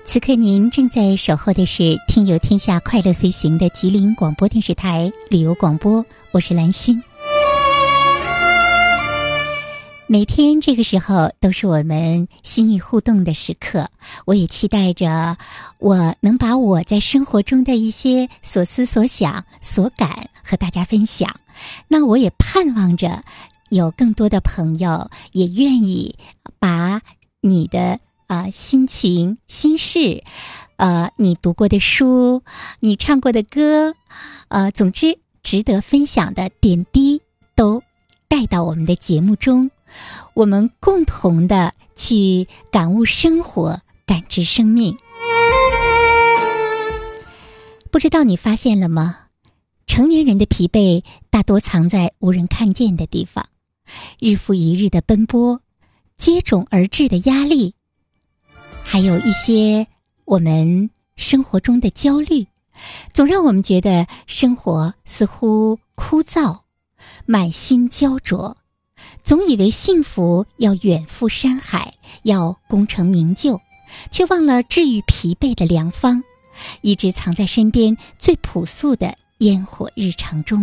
此刻您正在守候的是听友天下快乐随行的吉林广播电视台旅游广播，我是兰心。每天这个时候都是我们心语互动的时刻，我也期待着我能把我在生活中的一些所思所想所感和大家分享。那我也盼望着有更多的朋友也愿意把你的心情心事，你读过的书，你唱过的歌，总之值得分享的点滴都带到我们的节目中，我们共同的去感悟生活，感知生命。不知道你发现了吗？成年人的疲惫大多藏在无人看见的地方，日复一日的奔波，接踵而至的压力，还有一些我们生活中的焦虑，总让我们觉得生活似乎枯燥，满心焦灼，总以为幸福要远赴山海，要功成名就，却忘了治愈疲惫的良方，一直藏在身边最朴素的烟火日常中。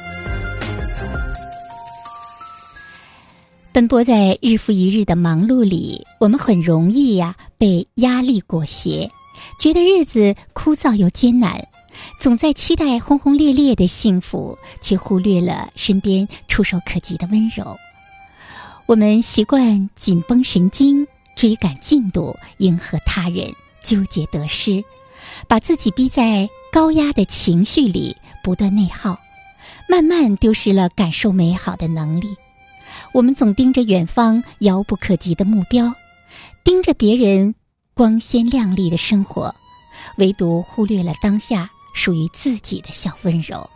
奔波在日复一日的忙碌里，我们很容易被压力裹挟，觉得日子枯燥又艰难，总在期待轰轰烈烈的幸福，却忽略了身边触手可及的温柔。我们习惯紧绷神经，追赶进度，迎合他人，纠结得失，把自己逼在高压的情绪里，不断内耗，慢慢丢失了感受美好的能力。我们总盯着远方遥不可及的目标，盯着别人光鲜亮丽的生活，唯独忽略了当下属于自己的小温柔。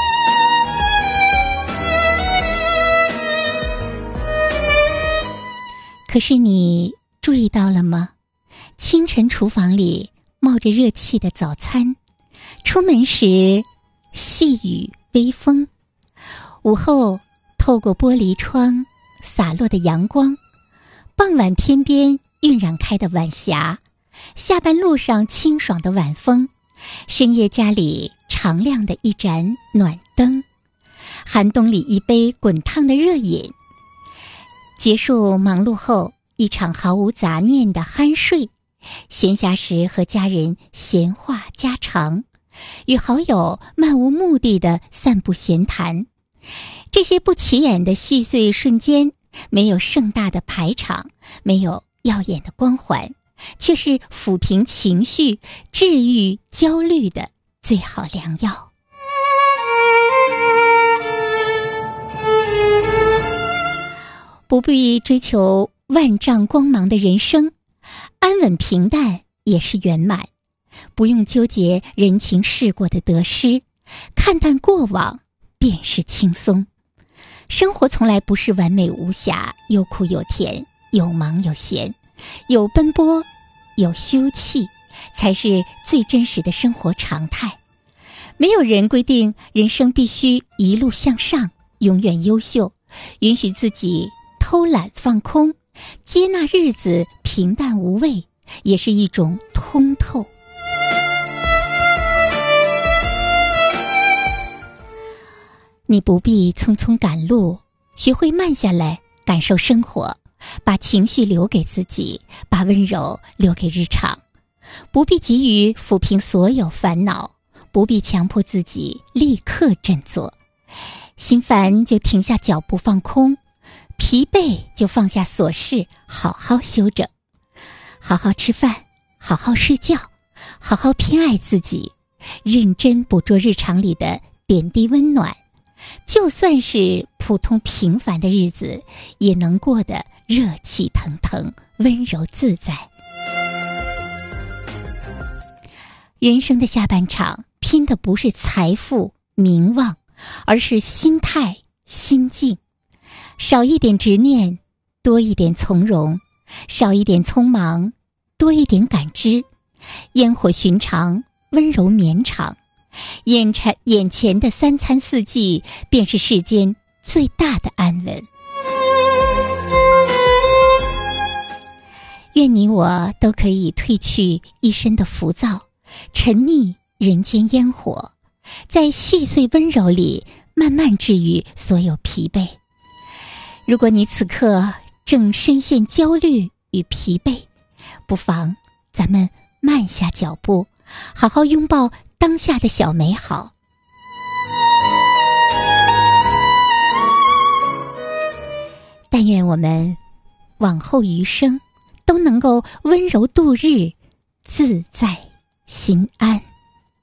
可是你注意到了吗？清晨厨房里冒着热气的早餐，出门时细雨微风，午后透过玻璃窗洒落的阳光，傍晚天边晕染开的晚霞，下班路上清爽的晚风，深夜家里常亮的一盏暖灯，寒冬里一杯滚烫的热饮，结束忙碌后一场毫无杂念的酣睡，闲暇时和家人闲话家常，与好友漫无目的的散步闲谈。这些不起眼的细碎瞬间，没有盛大的排场，没有耀眼的光环，却是抚平情绪、治愈焦虑的最好良药。不必追求万丈光芒的人生，安稳平淡也是圆满。不用纠结人情世故的得失，看淡过往便是轻松。生活从来不是完美无瑕，有苦有甜，有忙有闲，有奔波有休憩，才是最真实的生活常态。没有人规定人生必须一路向上，永远优秀，允许自己偷懒放空，接纳日子平淡无味，也是一种通透。你不必匆匆赶路，学会慢下来感受生活，把情绪留给自己，把温柔留给日常。不必急于抚平所有烦恼，不必强迫自己立刻振作。心烦就停下脚步放空，疲惫就放下琐事，好好休整。好好吃饭，好好睡觉，好好偏爱自己，认真捕捉日常里的点滴温暖。就算是普通平凡的日子，也能过得热气腾腾，温柔自在。人生的下半场，拼的不是财富名望，而是心态心境。少一点执念，多一点从容；少一点匆忙，多一点感知。烟火寻常，温柔绵长。眼前的三餐四季，便是世间最大的安稳。 愿你我都可以褪去一身的浮躁，沉溺人间烟火，在细碎温柔里慢慢治愈所有疲惫。如果你此刻正深陷焦虑与疲惫，不妨咱们慢下脚步，好好拥抱当下的小美好。但愿我们往后余生都能够温柔度日，自在心安。